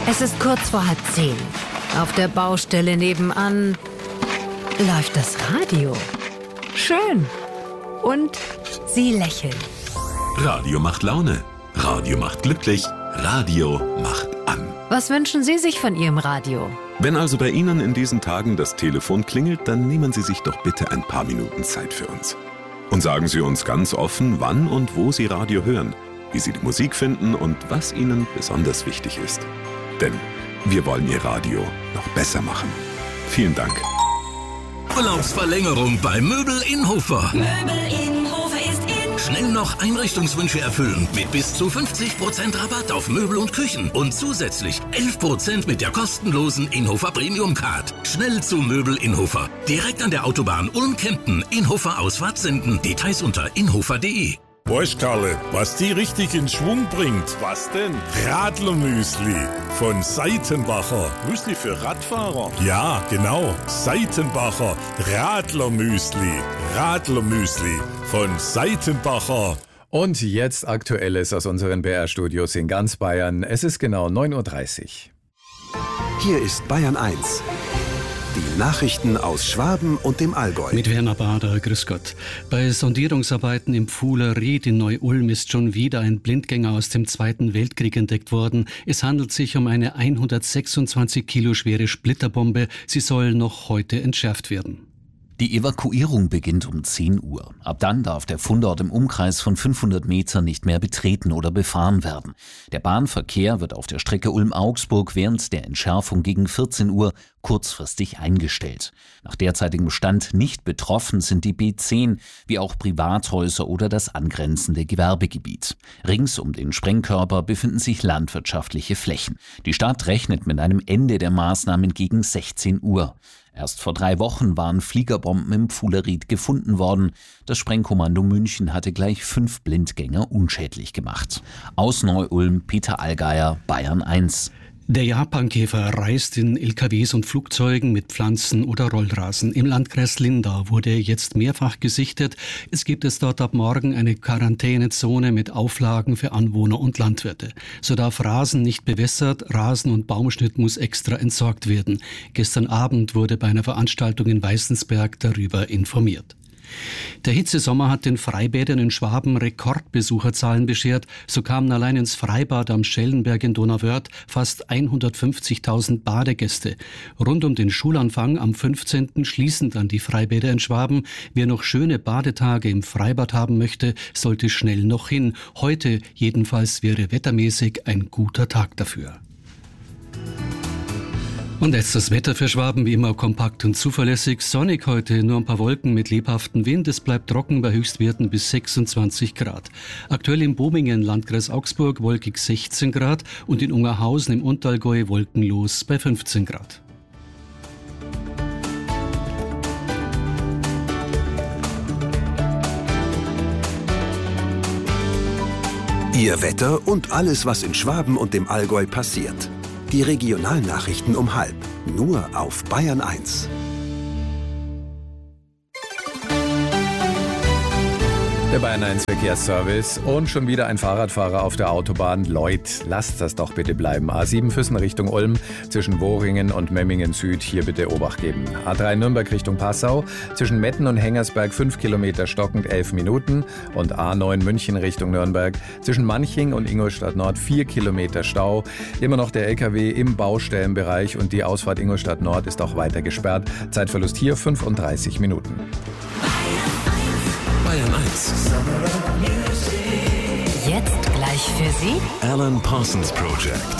Es ist kurz vor 9:30. Auf der Baustelle nebenan läuft das Radio. Schön. Und Sie lächeln. Radio macht Laune. Radio macht glücklich. Radio macht an. Was wünschen Sie sich von Ihrem Radio? Wenn also bei Ihnen in diesen Tagen das Telefon klingelt, dann nehmen Sie sich doch bitte ein paar Minuten Zeit für uns. Und sagen Sie uns ganz offen, wann und wo Sie Radio hören, wie Sie die Musik finden und was Ihnen besonders wichtig ist. Denn wir wollen Ihr Radio noch besser machen. Vielen Dank. Urlaubsverlängerung bei Möbel in Hofer. Möbel in Hofer ist in. Schnell noch Einrichtungswünsche erfüllen mit bis zu 50% Rabatt auf Möbel und Küchen und zusätzlich 11% mit der kostenlosen Inhofer Premium Card. Schnell zu Möbel in Hofer. Direkt an der Autobahn Ulm-Kempten, Inhofer Ausfahrt senden. Details unter inhofer.de. Weißt Karle, was die richtig in Schwung bringt? Was denn? Radlermüsli von Seitenbacher. Müsli für Radfahrer? Ja, genau. Seitenbacher Radlermüsli. Radlermüsli von Seitenbacher. Und jetzt Aktuelles aus unseren BR-Studios in ganz Bayern. Es ist genau 9:30 Uhr. Hier ist Bayern 1. Die Nachrichten aus Schwaben und dem Allgäu. Mit Werner Bader, grüß Gott. Bei Sondierungsarbeiten im Pfuhler Ried in Neu-Ulm ist schon wieder ein Blindgänger aus dem Zweiten Weltkrieg entdeckt worden. Es handelt sich um eine 126 Kilo schwere Splitterbombe. Sie soll noch heute entschärft werden. Die Evakuierung beginnt um 10 Uhr. Ab dann darf der Fundort im Umkreis von 500 Metern nicht mehr betreten oder befahren werden. Der Bahnverkehr wird auf der Strecke Ulm-Augsburg während der Entschärfung gegen 14 Uhr kurzfristig eingestellt. Nach derzeitigem Stand nicht betroffen sind die B10, wie auch Privathäuser oder das angrenzende Gewerbegebiet. Rings um den Sprengkörper befinden sich landwirtschaftliche Flächen. Die Stadt rechnet mit einem Ende der Maßnahmen gegen 16 Uhr. Erst vor 3 Wochen waren Fliegerbomben im Pfuhler Ried gefunden worden. Das Sprengkommando München hatte gleich 5 Blindgänger unschädlich gemacht. Aus Neu-Ulm, Peter Allgeier, Bayern 1. Der Japankäfer reist in LKWs und Flugzeugen mit Pflanzen oder Rollrasen. Im Landkreis Lindau wurde er jetzt mehrfach gesichtet. Es gibt es dort ab morgen eine Quarantänezone mit Auflagen für Anwohner und Landwirte. So darf Rasen nicht bewässert, Rasen- und Baumschnitt muss extra entsorgt werden. Gestern Abend wurde bei einer Veranstaltung in Weißensberg darüber informiert. Der Hitzesommer hat den Freibädern in Schwaben Rekordbesucherzahlen beschert. So kamen allein ins Freibad am Schellenberg in Donauwörth fast 150.000 Badegäste. Rund um den Schulanfang am 15. schließen dann die Freibäder in Schwaben. Wer noch schöne Badetage im Freibad haben möchte, sollte schnell noch hin. Heute jedenfalls wäre wettermäßig ein guter Tag dafür. Und jetzt das Wetter für Schwaben, wie immer kompakt und zuverlässig. Sonnig heute, nur ein paar Wolken mit lebhaftem Wind. Es bleibt trocken bei Höchstwerten bis 26 Grad. Aktuell in Bomingen, Landkreis Augsburg, wolkig 16 Grad und in Ungerhausen im Unterallgäu wolkenlos bei 15 Grad. Ihr Wetter und alles, was in Schwaben und dem Allgäu passiert. Die Regionalnachrichten um 12:30, nur auf Bayern 1. Der Bayern 1 Verkehrsservice und schon wieder ein Fahrradfahrer auf der Autobahn. Leute, lasst das doch bitte bleiben. A7 Füssen Richtung Ulm, zwischen Wohringen und Memmingen Süd, hier bitte Obacht geben. A3 Nürnberg Richtung Passau, zwischen Metten und Hengersberg 5 Kilometer stockend 11 Minuten. Und A9 München Richtung Nürnberg, zwischen Manching und Ingolstadt Nord 4 Kilometer Stau. Immer noch der LKW im Baustellenbereich und die Ausfahrt Ingolstadt Nord ist auch weiter gesperrt. Zeitverlust hier 35 Minuten. Bayern 1. Jetzt gleich für Sie Alan Parsons Project.